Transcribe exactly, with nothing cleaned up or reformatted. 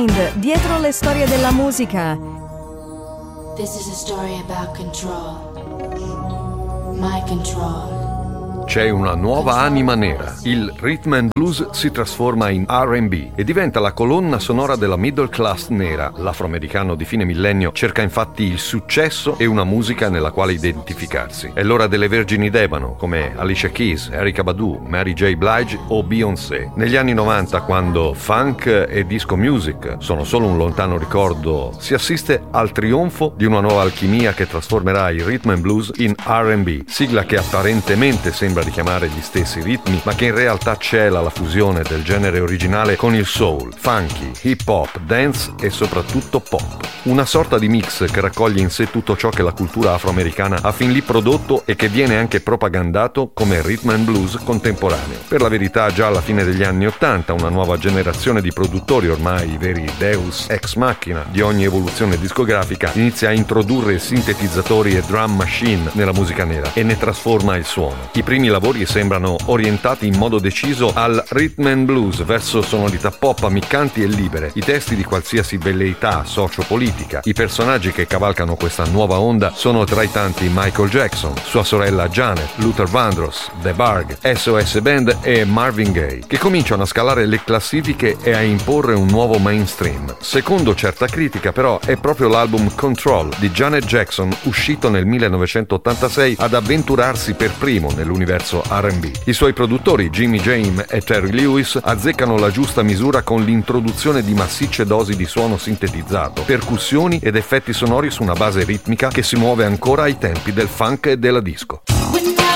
Mind, dietro le storie della musica. This is a story about control. My control. C'è una nuova anima nera. Il rhythm and blues si trasforma in R and B e diventa la colonna sonora della middle class nera. L'afroamericano di fine millennio cerca infatti il successo e una musica nella quale identificarsi. È l'ora delle vergini d'ebano come Alicia Keys, Erykah Badu, Mary J. Blige o Beyoncé. Negli anni novanta, quando funk e disco music sono solo un lontano ricordo, si assiste al trionfo di una nuova alchimia che trasformerà il rhythm and blues in R and B, sigla che apparentemente sembra richiamare gli stessi ritmi, ma che in realtà cela la fusione del genere originale con il soul, funky, hip hop, dance e soprattutto pop. Una sorta di mix che raccoglie in sé tutto ciò che la cultura afroamericana ha fin lì prodotto e che viene anche propagandato come rhythm and blues contemporaneo. Per la verità, già alla fine degli anni ottanta una nuova generazione di produttori, ormai i veri deus ex machina di ogni evoluzione discografica, inizia a introdurre sintetizzatori e drum machine nella musica nera e ne trasforma il suono. I primi lavori sembrano orientati in modo deciso al rhythm and blues, verso sonorità pop ammiccanti e libere, i testi di qualsiasi velleità sociopolitica. I personaggi che cavalcano questa nuova onda sono tra i tanti Michael Jackson, sua sorella Janet, Luther Vandross, The Barg, S O S Band e Marvin Gaye, che cominciano a scalare le classifiche e a imporre un nuovo mainstream. Secondo certa critica, però, è proprio l'album Control di Janet Jackson, uscito nel millenovecentottantasei, ad avventurarsi per primo nell'universo R and B. I suoi produttori Jimmy Jam e Terry Lewis azzeccano la giusta misura con l'introduzione di massicce dosi di suono sintetizzato, percussioni ed effetti sonori su una base ritmica che si muove ancora ai tempi del funk e della disco.